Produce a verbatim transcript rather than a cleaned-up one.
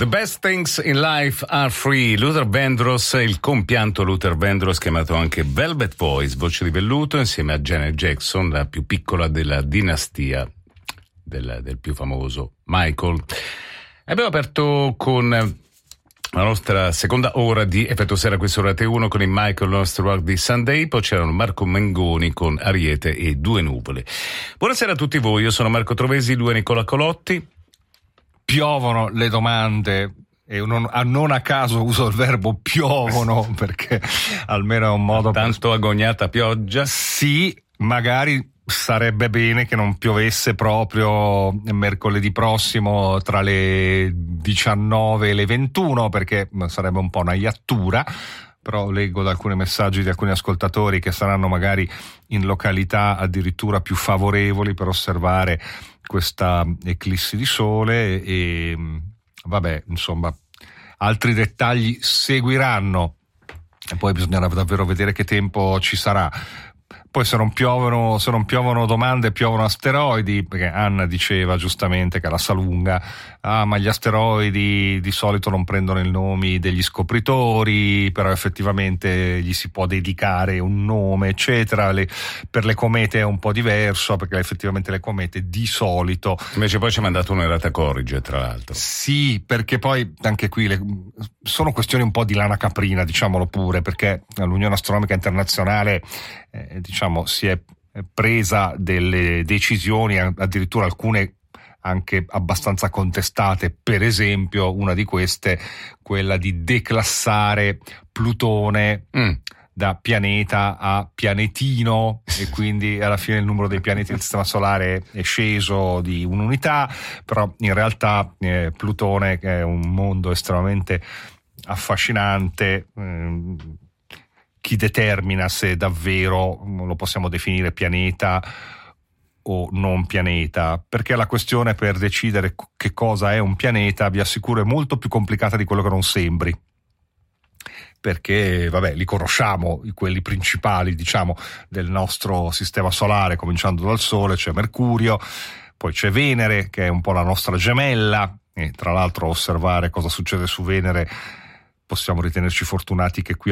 The Best Things in Life Are Free. Luther Vandross, il compianto Luther Vandross, chiamato anche Velvet Voice, voce di velluto, insieme a Janet Jackson, la più piccola della dinastia del, del più famoso Michael. Abbiamo aperto con la nostra seconda ora di Effetto Sera, questa ora T uno con il Michael Nostro Rock di Sunday, poi c'erano Marco Mengoni con Ariete e Due Nuvole. Buonasera a tutti voi, io sono Marco Trovesi, lui è Nicola Colotti. Piovono le domande e non, non a caso uso il verbo piovono perché almeno è un modo tanto per... agognata pioggia. Sì, magari sarebbe bene che non piovesse proprio mercoledì prossimo tra le diciannove e le ventuno, perché sarebbe un po' una iattura. Però leggo da alcuni messaggi di alcuni ascoltatori che saranno magari in località addirittura più favorevoli per osservare questa eclissi di sole e vabbè, insomma, altri dettagli seguiranno e poi bisognerà davvero vedere che tempo ci sarà. Poi se non piovono, se non piovono domande, piovono asteroidi, perché Anna diceva giustamente che alla Salunga, ah ma gli asteroidi di solito non prendono i nomi degli scopritori, però effettivamente gli si può dedicare un nome, eccetera. Le, per le comete è un po' diverso, perché effettivamente le comete di solito... Invece poi ci ha mandato un'errata corrige, tra l'altro. Sì, perché poi anche qui le, sono questioni un po' di lana caprina, diciamolo pure, perché l'Unione Astronomica Internazionale eh, diciamo si è presa delle decisioni, addirittura alcune anche abbastanza contestate, per esempio una di queste, quella di declassare Plutone mm. da pianeta a pianetino, e quindi alla fine il numero dei pianeti del sistema solare è sceso di un'unità, però in realtà eh, Plutone, che è un mondo estremamente affascinante, eh, chi determina se davvero lo possiamo definire pianeta o non pianeta, perché la questione per decidere che cosa è un pianeta, vi assicuro, è molto più complicata di quello che non sembri, perché vabbè, li conosciamo, quelli principali diciamo del nostro sistema solare, cominciando dal Sole c'è Mercurio, poi c'è Venere che è un po' la nostra gemella, e tra l'altro osservare cosa succede su Venere possiamo ritenerci fortunati che qui